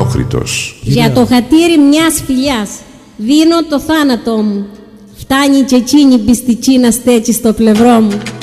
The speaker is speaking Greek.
Πανόχριτος. Για το χατήρι μιας φιλιάς δίνω το θάνατό μου. Φτάνει και εκείνη η πιστική να στέκει στο πλευρό μου.